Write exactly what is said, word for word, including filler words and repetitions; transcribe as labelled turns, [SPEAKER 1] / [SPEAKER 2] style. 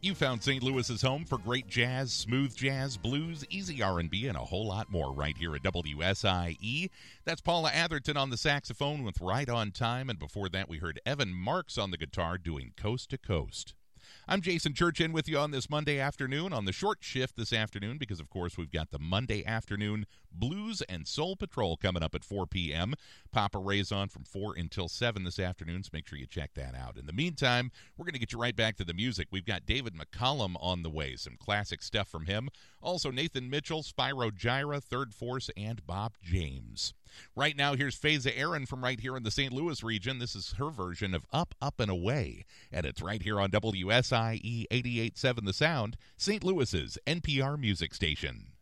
[SPEAKER 1] You found Saint Louis's home for great jazz, smooth jazz, blues, easy R and B, and a whole lot more right here at W S I E. That's Paula Atherton on the saxophone with Right on Time, and before that we heard Evan Marks on the guitar doing Coast to Coast. I'm Jason Church in with you on this Monday afternoon, on the short shift this afternoon, because, of course, we've got the Monday afternoon Blues and Soul Patrol coming up at four p.m. Papa Ray's on from four until seven this afternoon, so make sure you check that out. In the meantime, we're going to get you right back to the music. We've got David McCollum on the way, some classic stuff from him. Also, Nathan Mitchell, Spyro Gyra, Third Force, and Bob James. Right now, here's Faiza Aaron from right here in the Saint Louis region. This is her version of Up, Up, and Away, and it's right here on W S I E eighty-eight point seven The Sound, Saint Louis's N P R music station.